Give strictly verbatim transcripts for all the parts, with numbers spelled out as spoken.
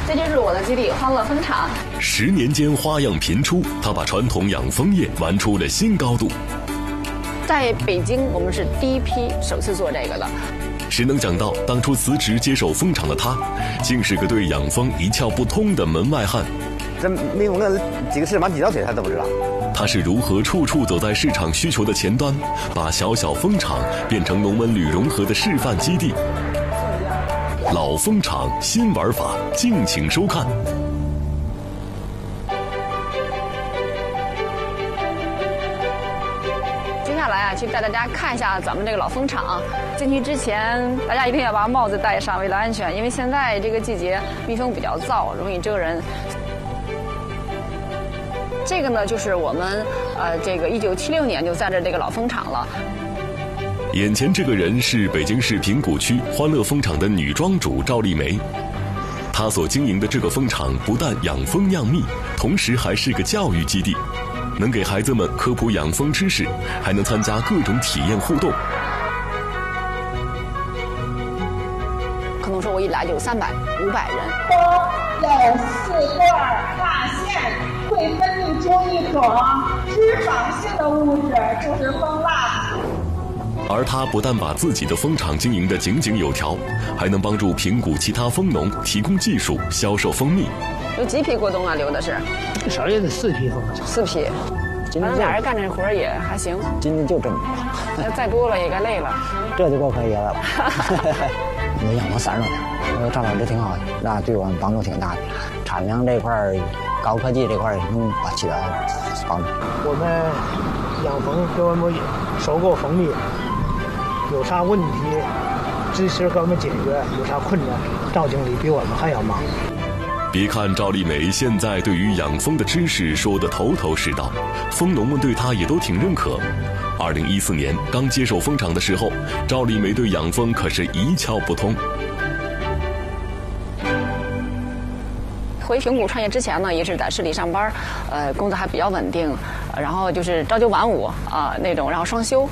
这就是我的基地欢乐蜂场。 十年间花样频出，他把传统养蜂业玩出了新高度。 在北京，我们是第一批首次做这个的。 谁能想到，当初辞职接手蜂场的他，竟是个对养蜂一窍不通的门外汉。 这蜜蜂的几个翅膀几条腿他都不知道。 他是如何处处走在市场需求的前端，把小小蜂场变成农文旅融合的示范基地？老蜂场新玩法，敬请收看。 接下来啊，去带大家看一下咱们这个老蜂场。进去之前，大家一定要把帽子戴上，为了安全，因为现在这个季节蜜蜂比较燥，容易蛰人。这个呢，就是我们呃，这个一九七六年就在这这个老蜂场了。 眼前这个人是北京市平谷区欢乐蜂场的女庄主赵丽梅。她所经营的这个蜂场不但养蜂酿蜜，同时还是个教育基地，能给孩子们科普养蜂知识，还能参加各种体验互动。 可能说我一来就有三百、五百人。 蜂有四段蜡线，会分泌出一种脂肪性的物质，就是蜂蜡。 而他不但把自己的蜂场经营得井井有条，还能帮助平谷其他蜂农提供技术，销售蜂蜜。 有几匹果冻啊？留的是？ 至少也得四匹蜂。 四匹。反正俩人干这活儿也还行。 今天就这么多。再多了也该累了。 这就够可以了。我养了三十多年，我赵老师挺好的，那对我们帮助挺大的。产量这块儿，高科技这块儿能起到帮助。 我们养蜂给我们收购蜂蜜，有啥问题及时给我们解决，有啥困难，赵经理比我们还要忙。 别看赵丽梅现在对于养蜂的知识说得头头是道，蜂农们对她也都挺认可。二零一四年刚接手蜂场的时候，赵丽梅对养蜂可是一窍不通。 回平谷创业之前呢，也是在市里上班，呃，工作还比较稳定，然后就是朝九晚五啊、呃、那种，然后双休。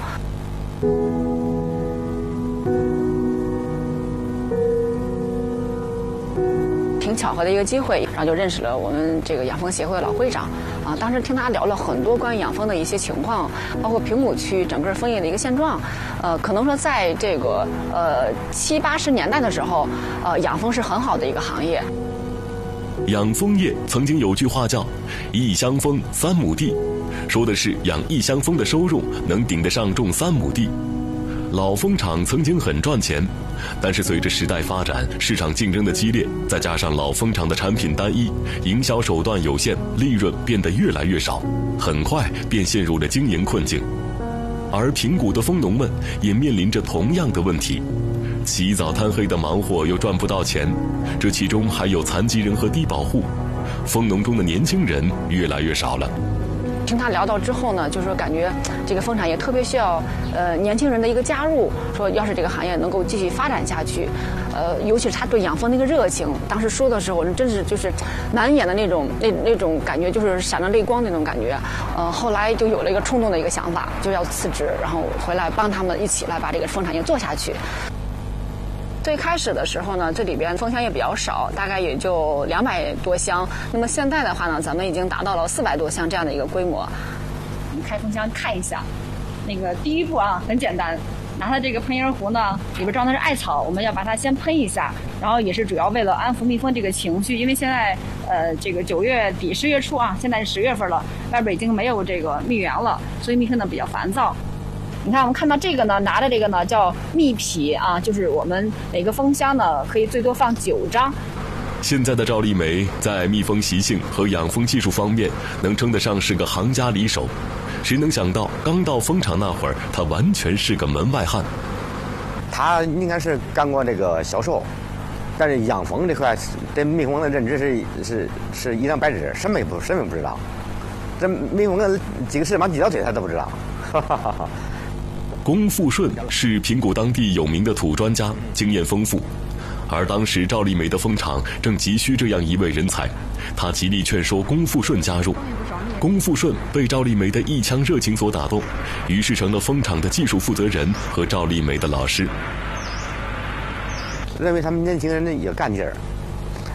挺巧合的一个机会，然后就认识了我们这个养蜂协会的老会长啊。当时听他聊了很多关于养蜂的一些情况，包括平谷区整个蜂业的一个现状。呃，可能说在这个呃七八十年代的时候，呃，养蜂是很好的一个行业。 养蜂业曾经有句话叫“一箱蜂三亩地”，说的是养一箱蜂的收入能顶得上种三亩地。老蜂场曾经很赚钱，但是随着时代发展，市场竞争的激烈，再加上老蜂场的产品单一，营销手段有限，利润变得越来越少，很快便陷入了经营困境。而平谷的蜂农们也面临着同样的问题。起早贪黑的忙活又赚不到钱，这其中还有残疾人和低保户，蜂农中的年轻人越来越少了。 听他聊到之后呢，就是说感觉这个蜂产业特别需要呃年轻人的一个加入，说要是这个行业能够继续发展下去，呃，尤其是他对养蜂那个热情，当时说的时候，真是就是难掩的那种那那种感觉，就是闪着泪光那种感觉。呃，后来就有了一个冲动的一个想法，就要辞职，然后回来帮他们一起来把这个蜂产业做下去。最开始的时候呢，这里边蜂箱也比较少，大概也就两百多箱。那么现在的话呢，咱们已经达到了四百多箱这样的一个规模。 我们开蜂箱看一下，那个第一步啊，很简单，拿它这个喷烟壶呢，里边装的是艾草，我们要把它先喷一下，然后也是主要为了安抚蜜蜂这个情绪，因为现在呃这个九月底十月初啊，现在是十月份了，外边已经没有这个蜜源了，所以蜜蜂呢比较烦躁。你看，我们看到这个呢，拿的这个呢叫蜜匹啊，就是我们每个蜂箱呢可以最多放九张。 现在的赵丽梅在蜜蜂习性和养蜂技术方面能称得上是个行家里手，谁能想到刚到蜂场那会儿，她完全是个门外汉。 他应该是干过这个销售，但是养蜂这块对蜜蜂的认知是是是一张白纸，什么也不什么也不知道。这蜜蜂的几个翅膀几条腿他都不知道。哈哈哈哈。 龚富顺是平谷当地有名的土专家，经验丰富。而当时赵丽梅的蜂场正急需这样一位人才，他极力劝说龚富顺加入。龚富顺被赵丽梅的一腔热情所打动，于是成了蜂场的技术负责人和赵丽梅的老师。 认为他们年轻人的有干劲儿，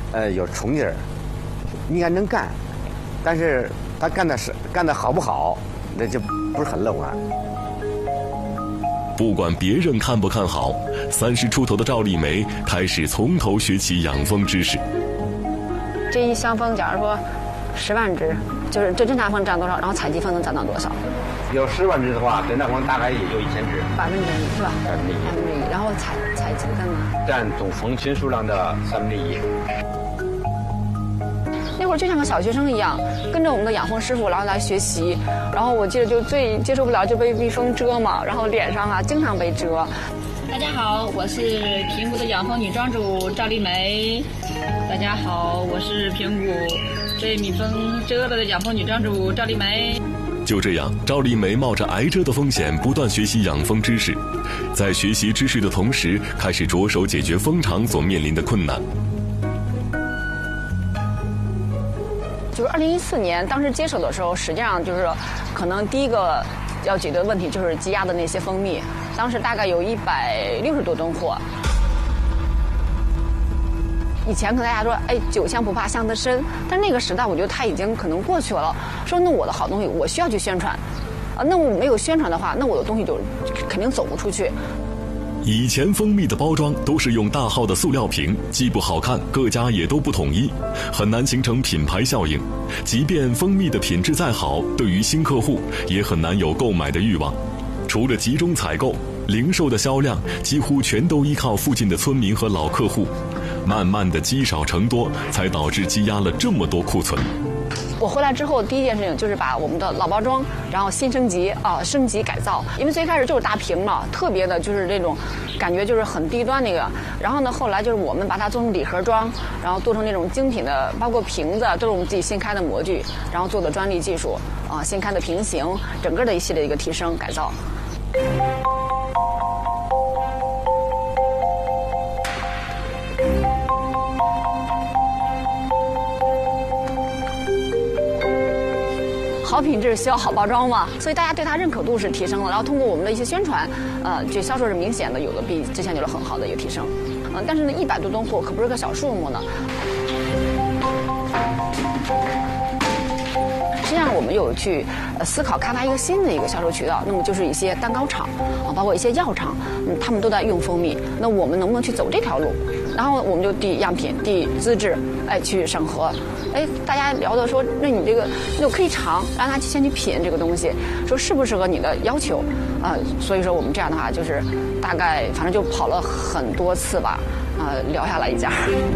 呃，有冲劲儿，应该能干，但是他干的是干的好不好，那就不是很乐观。 不管别人看不看好，三十出头的赵丽梅开始从头学起养蜂知识。 这一箱蜂，假如说十万只，就是这侦察蜂占多少，然后采集蜂能占到多少？ 有十万只的话，侦察蜂大概也就一千只， 百分之一是吧？ 百分之一。 百分之一，然后采采集干嘛？ 占总蜂群数量的三分之一。 那会儿就像个小学生一样，跟着我们的养蜂师傅然后来学习。然后我记得就最接受不了就被蜜蜂蛰嘛，然后脸上啊经常被蛰。 大家好，我是平谷的养蜂女庄主赵丽梅。大家好，我是平谷被蜜蜂蛰了的养蜂女庄主赵丽梅。 就这样，赵丽梅冒着挨蛰的风险，不断学习养蜂知识，在学习知识的同时，开始着手解决蜂场所面临的困难。 就是二零一四年，当时接手的时候，实际上就是可能第一个要解决的问题就是积压的那些蜂蜜，当时大概有一百六十多吨货。以前跟大家说，哎，酒香不怕巷子深，但是那个时代，我觉得它已经可能过去了。说那我的好东西，我需要去宣传，啊，那我没有宣传的话，那我的东西就肯定走不出去。 以前蜂蜜的包装都是用大号的塑料瓶，既不好看，各家也都不统一，很难形成品牌效应。即便蜂蜜的品质再好，对于新客户也很难有购买的欲望。除了集中采购，零售的销量几乎全都依靠附近的村民和老客户。慢慢的积少成多，才导致积压了这么多库存。 我回来之后，第一件事情就是把我们的老包装，然后新升级啊，升级改造。因为最开始就是大瓶嘛，特别的就是这种感觉就是很低端那个。然后呢，后来就是我们把它做成礼盒装，然后做成那种精品的，包括瓶子都是我们自己新开的模具，然后做的专利技术啊，新开的瓶型，整个的一系列一个提升改造。好品质需要好包装嘛，所以大家对它认可度是提升了。然后通过我们的一些宣传，呃，这销售是明显的有了比之前有了很好的一个提升。嗯、呃，但是呢，一百多吨货可不是个小数目呢。实际上，我们有去呃思考开发一个新的一个销售渠道，那么就是一些蛋糕厂啊，包括一些药厂，嗯，他们都在用蜂蜜。那我们能不能去走这条路？然后我们就递样品、递资质，哎，去审核。哎，大家聊的说，那你这个那就可以尝，让他先去品这个东西，说适不适合你的要求，啊、呃，所以说我们这样的话，就是大概反正就跑了很多次吧，啊、呃，聊下来一家。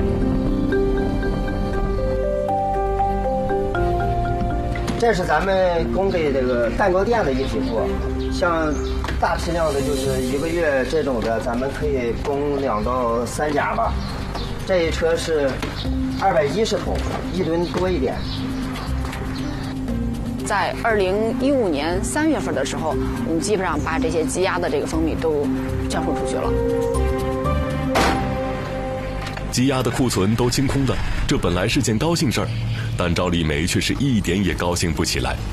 这是咱们供给这个蛋糕店的一批货，像大批量的，就是一个月这种的，咱们可以供两到三家吧。这一车是二百一十桶，一吨多一点。 在二零一五年三月份的时候，我们基本上把这些积压的这个蜂蜜都销售出去了。 积压的库存都清空了，这本来是件高兴事儿，但赵丽梅却是一点也高兴不起来。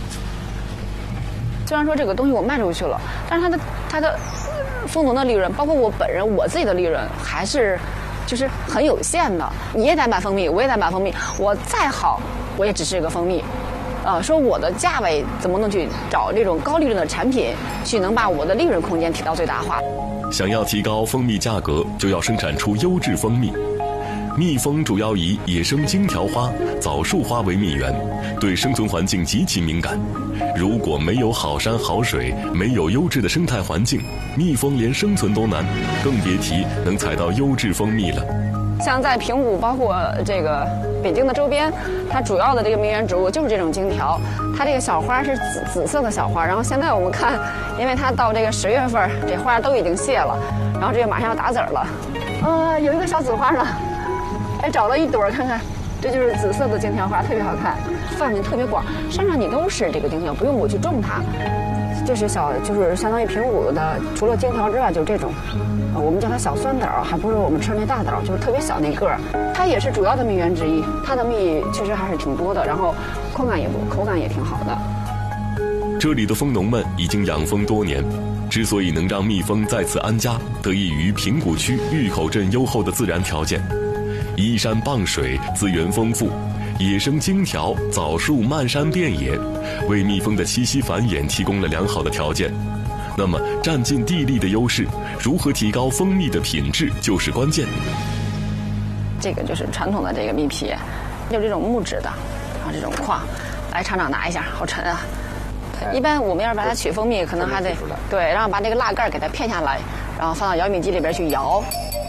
虽然说这个东西我卖出去了，但是它的它的蜂农的利润，包括我本人我自己的利润，还是就是很有限的。你也在买蜂蜜，我也在买蜂蜜，我再好，我也只是一个蜂蜜。呃，说我的价位怎么能去找这种高利润的产品，去能把我的利润空间提到最大化？ 想要提高蜂蜜价格，就要生产出优质蜂蜜。蜜蜂主要以野生荆条花、枣树花为蜜源，对生存环境极其敏感。如果没有好山好水，没有优质的生态环境，蜜蜂连生存都难，更别提能采到优质蜂蜜了。 像在平谷，包括这个北京的周边，它主要的这个蜜源植物就是这种荆条。它这个小花是紫紫色的小花，然后现在我们看，因为它到这个十月份，这花都已经谢了，然后这个马上要打籽了。呃，有一个小紫花呢，哎，找了一朵看看，这就是紫色的荆条花，特别好看，范围特别广，山上你都是这个荆条，不用我去种它。就是小，就是相当于平谷的，除了荆条之外，就是这种，呃，我们叫它小酸枣，还不是我们吃那大枣，就是特别小那个儿。它也是主要的蜜源之一，它的蜜确实还是挺多的，然后口感也不口感也挺好的。 这里的蜂农们已经养蜂多年，之所以能让蜜蜂在此安家，得益于平谷区峪口镇优厚的自然条件。 依山傍水，资源丰富，野生荆条、枣树漫山遍野，为蜜蜂的栖息繁衍提供了良好的条件。那么，占尽地利的优势，如何提高蜂蜜的品质就是关键。 这个就是传统的这个蜜皮，就这种木质的，然后这种框，来厂长拿一下，好沉啊。一般我们要是把它取蜂蜜，可能还得对，然后把这个蜡盖给它片下来，然后放到摇蜜机里边去摇。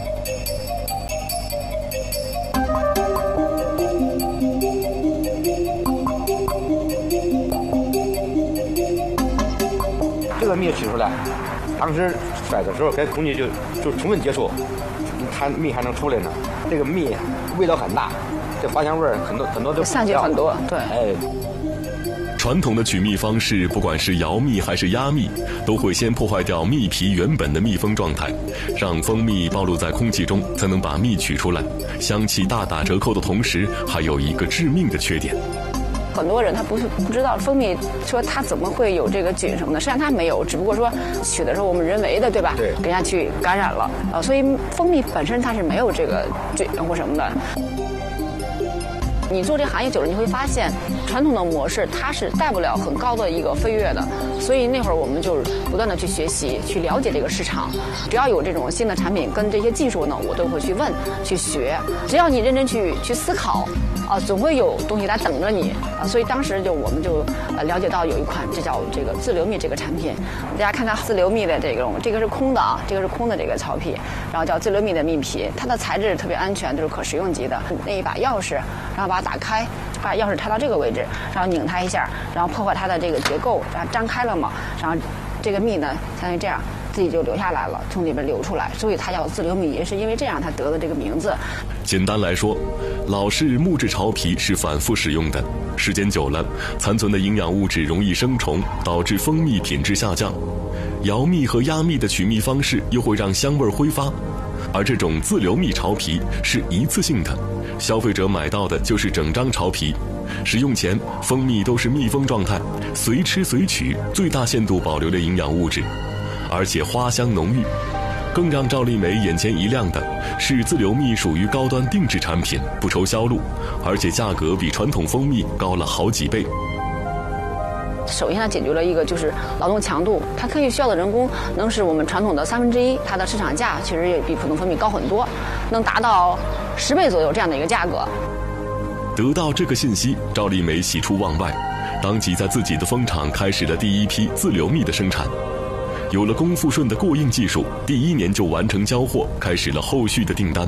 这个蜜取出来，当时甩的时候跟空气就就充分接触，它蜜还能出来呢。这个蜜味道很大，这花香味儿很多很多都散去很多，对。 哎。 传统的取蜜方式，不管是摇蜜还是压蜜，都会先破坏掉蜜皮原本的密封状态，让蜂蜜暴露在空气中，才能把蜜取出来。香气大打折扣的同时，还有一个致命的缺点。 很多人他不是不知道蜂蜜，说它怎么会有这个菌什么的，实际上它没有，只不过说取的时候我们人为的，对吧？ 对， 给人家去感染了啊，所以蜂蜜本身它是没有这个菌或什么的。你做这行业久了，你会发现，传统的模式它是带不了很高的一个飞跃的。所以那会儿我们就不断的去学习，去了解这个市场。只要有这种新的产品跟这些技术呢，我都会去问、去学。只要你认真去去思考，啊，总会有东西来等着你啊。所以当时就我们就呃了解到有一款这叫这个自流蜜这个产品。大家看看自流蜜的这种，这个是空的啊，这个是空的这个草皮，然后叫自流蜜的蜜皮，它的材质特别安全，就是可食用级的。那一把钥匙，然后把它打开，把钥匙插到这个位置，然后拧它一下，然后破坏它的这个结构，然后张开了嘛，然后这个蜜呢，相当于这样自己就流下来了，从里边流出来，所以它叫自流蜜，也是因为这样它得了这个名字。 简单来说，老式木质巢皮是反复使用的，时间久了，残存的营养物质容易生虫，导致蜂蜜品质下降。摇蜜和压蜜的取蜜方式又会让香味挥发，而这种自流蜜巢皮是一次性的，消费者买到的就是整张巢皮。使用前，蜂蜜都是密封状态，随吃随取，最大限度保留了营养物质，而且花香浓郁。更让赵丽梅眼前一亮的是，自流蜜属于高端定制产品，不愁销路，而且价格比传统蜂蜜高了好几倍。 首先它解决了一个就是劳动强度，它可以需要的人工能是我们传统的三分之一，它的市场价其实也比普通蜂蜜高很多，能达到十倍左右这样的一个价格。 得到这个信息，赵丽梅喜出望外，当即在自己的蜂场开始了第一批自流蜜的生产。有了龚富顺的过硬技术，第一年就完成交货，开始了后续的订单。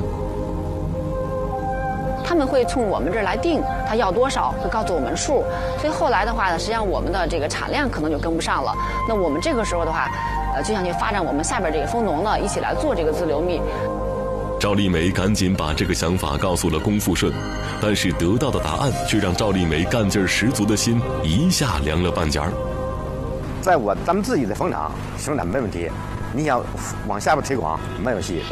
他们会从我们这儿来定，他要多少，会告诉我们数。所以后来的话呢，实际上我们的这个产量可能就跟不上了。那我们这个时候的话，呃，就想去发展我们下边这个蜂农呢，一起来做这个自流蜜。 赵丽梅赶紧把这个想法告诉了龚富顺，但是得到的答案却让赵丽梅干劲儿十足的心一下凉了半截儿。 在我咱们自己的蜂场生产没问题，你想往下边推广没有戏。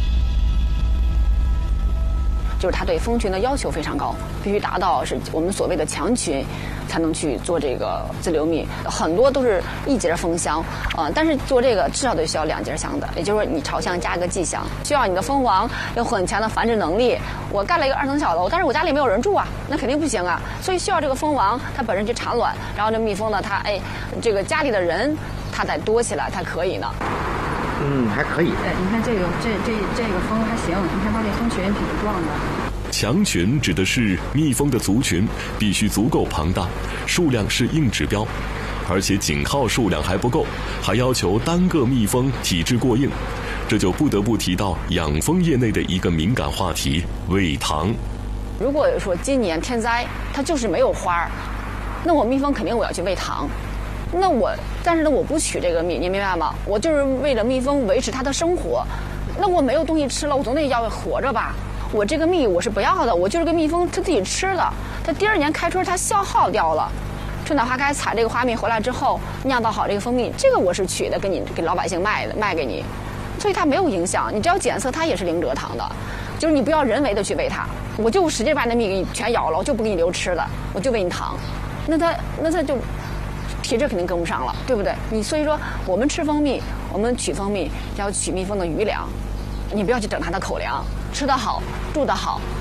就是它对蜂群的要求非常高，必须达到是我们所谓的强群，才能去做这个自流蜜。很多都是一节蜂箱，呃，但是做这个至少得需要两节箱的，也就是说你巢箱加个寄箱，需要你的蜂王有很强的繁殖能力。我盖了一个二层小楼，但是我家里没有人住啊，那肯定不行啊。所以需要这个蜂王它本身去产卵，然后这蜜蜂呢，它哎这个家里的人它再多起来才可以呢。 嗯，还可以。 对，你看这个这这这个蜂还行，你看它这蜂群挺壮的。 强群指的是蜜蜂的族群必须足够庞大，数量是硬指标，而且仅靠数量还不够，还要求单个蜜蜂体质过硬。这就不得不提到养蜂业内的一个敏感话题——喂糖。 如果说今年天灾，它就是没有花儿，那我蜜蜂肯定我要去喂糖。那我，但是呢，我不取这个蜜，你明白吗？我就是为了蜜蜂维持它的生活。那我没有东西吃了，我总得要活着吧？我这个蜜我是不要的，我就是个蜜蜂，它自己吃的。它第二年开春它消耗掉了，春暖花开采这个花蜜回来之后，酿造好这个蜂蜜，这个我是取的，给你给老百姓卖的，卖给你，所以它没有影响。你只要检测，它也是零蔗糖的，就是你不要人为的去喂它。我就使劲把那蜜给你全咬了，我就不给你留吃的，我就喂你糖。那它那它就。体质肯定跟不上了，对不对？你所以说，我们吃蜂蜜，我们取蜂蜜要取蜜蜂的余粮，你不要去整它的口粮，吃得好，住得好，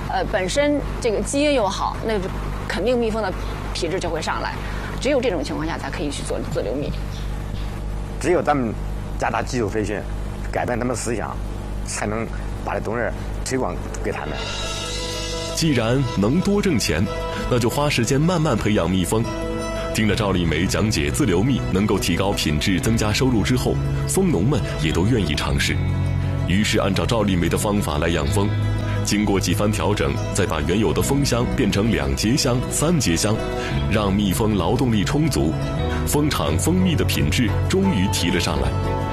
呃，本身这个基因又好，那肯定蜜蜂的品质就会上来。只有这种情况下才可以去做自留蜜。 只有咱们加大技术培训，改变他们思想，才能把这东西推广给他们。 既然能多挣钱，那就花时间慢慢培养蜜蜂。听了赵丽梅讲解自留蜜能够提高品质、增加收入之后，蜂农们也都愿意尝试。于是按照赵丽梅的方法来养蜂，经过几番调整，再把原有的蜂箱变成两节箱、三节箱，让蜜蜂劳动力充足，蜂场蜂蜜的品质终于提了上来。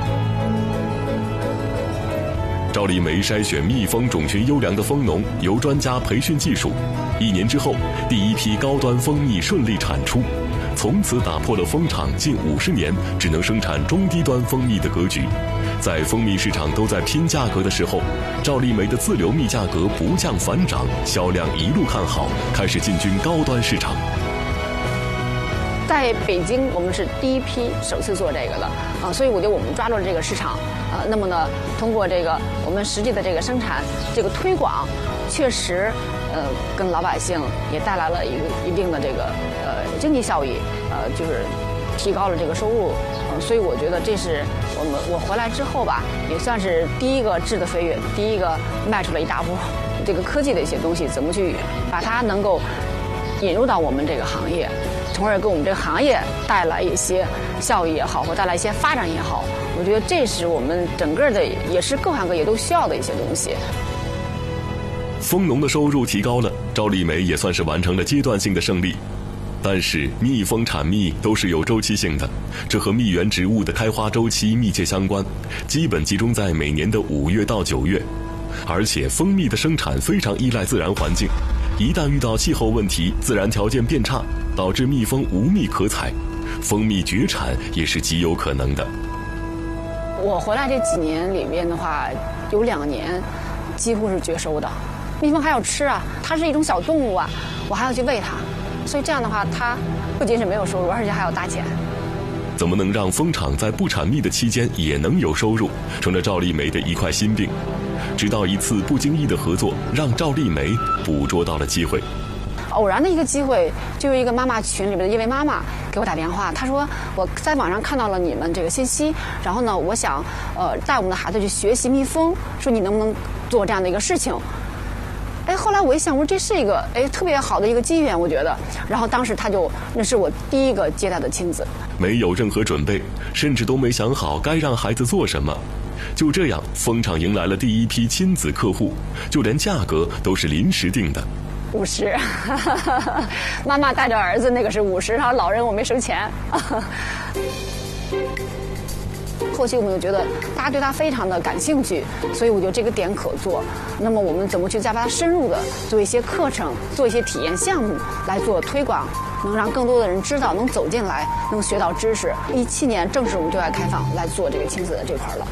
赵丽梅筛选蜜蜂种群优良的蜂农，由专家培训技术，一年之后，第一批高端蜂蜜顺利产出，从此打破了蜂场近五十年只能生产中低端蜂蜜的格局。在蜂蜜市场都在拼价格的时候，赵丽梅的自留蜜价格不降反涨，销量一路看好，开始进军高端市场。 在北京，我们是第一批首次做这个的啊，所以我觉得我们抓住了这个市场啊。那么呢，通过这个我们实际的这个生产、这个推广，确实呃跟老百姓也带来了一个一定的这个呃经济效益，呃就是提高了这个收入。嗯，所以我觉得这是我们我回来之后吧，也算是第一个质的飞跃，第一个迈出了一大步。这个科技的一些东西怎么去把它能够引入到我们这个行业，从而给我们这个行业带来一些效益也好，或带来一些发展也好，我觉得这是我们整个的也是各行各业都需要的一些东西。 蜂农的收入提高了，赵丽梅也算是完成了阶段性的胜利。但是蜜蜂产蜜都是有周期性的，这和蜜源植物的开花周期密切相关，基本集中在每年的五月到九月。而且蜂蜜的生产非常依赖自然环境，一旦遇到气候问题、自然条件变差，导致蜜蜂无蜜可采，蜂蜜绝产也是极有可能的。 我回来这几年里面的话，有两年几乎是绝收的。蜜蜂还要吃啊，它是一种小动物啊，我还要去喂它，所以这样的话，它不仅是没有收入，而且还要搭钱。 怎么能让蜂场在不产蜜的期间也能有收入，成了赵丽梅的一块心病。直到一次不经意的合作，让赵丽梅捕捉到了机会。 偶然的一个机会，就有一个妈妈群里边的一位妈妈给我打电话，她说我在网上看到了你们这个信息，然后呢，我想呃带我们的孩子去学习蜜蜂，说你能不能做这样的一个事情？哎，后来我一想，我说这是一个哎特别好的一个机缘，我觉得。然后当时他就那是我第一个接待的亲子， 没有任何准备，甚至都没想好该让孩子做什么。就这样，蜂场迎来了第一批亲子客户，就连价格都是临时定的。 五十，妈妈带着儿子那个是五十，然后老人我没收钱。后期我们就觉得大家对它非常的感兴趣，所以我觉得这个点可做。那么我们怎么去再把它深入的做一些课程，做一些体验项目来做推广，能让更多的人知道，能走进来，能学到知识。一七年正式我们对外开放来做这个亲子的这块了。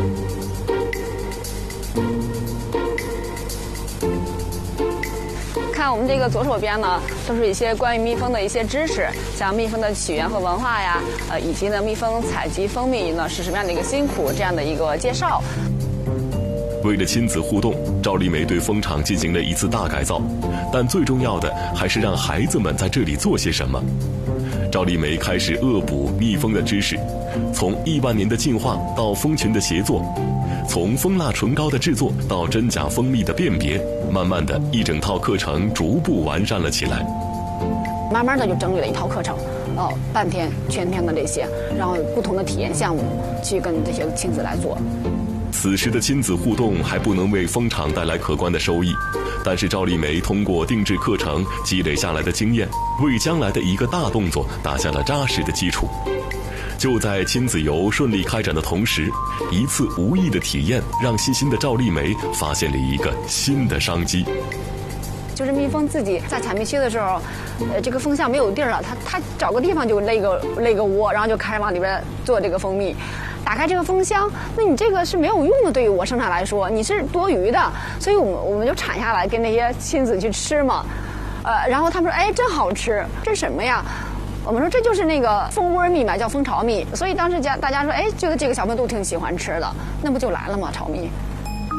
看我们这个左手边呢，都是一些关于蜜蜂的一些知识，像蜜蜂的起源和文化呀，呃，以及呢蜜蜂采集蜂蜜呢是什么样的一个辛苦这样的一个介绍。 为了亲子互动，赵丽梅对蜂场进行了一次大改造，但最重要的还是让孩子们在这里做些什么。赵丽梅开始恶补蜜蜂的知识，从亿万年的进化到蜂群的协作，从蜂蜡唇膏的制作到真假蜂蜜的辨别，慢慢的一整套课程逐步完善了起来。 慢慢的就整理了一套课程，哦，半天、全天的这些，然后不同的体验项目去跟这些亲子来做。 此时的亲子互动还不能为蜂场带来可观的收益，但是赵丽梅通过定制课程积累下来的经验，为将来的一个大动作打下了扎实的基础。就在亲子游顺利开展的同时，一次无意的体验让细心的赵丽梅发现了一个新的商机。 就是蜜蜂自己在采蜜期的时候，呃，这个蜂箱没有地儿了，它它找个地方就勒个勒个窝，然后就开始往里边做这个蜂蜜。打开这个蜂箱，那你这个是没有用的，对于我生产来说，你是多余的，所以我们我们就产下来给那些亲子去吃嘛，呃，然后他们说，哎，真好吃，这是什么呀？我们说这就是那个蜂窝蜜嘛，叫蜂巢蜜，所以当时家大家说，哎，觉得这个小朋友都挺喜欢吃的，那不就来了吗？巢蜜。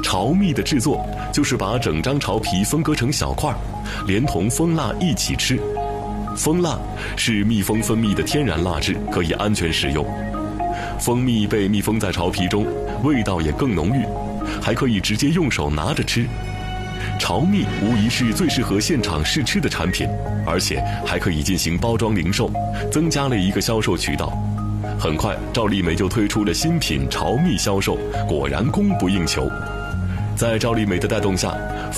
巢蜜的制作就是把整张巢皮分割成小块，连同蜂蜡一起吃。蜂蜡是蜜蜂分泌的天然蜡质，可以安全食用。蜂蜜被密封在巢皮中，味道也更浓郁，还可以直接用手拿着吃。巢蜜无疑是最适合现场试吃的产品，而且还可以进行包装零售，增加了一个销售渠道。很快，赵丽梅就推出了新品巢蜜销售，果然供不应求。在赵丽梅的带动下，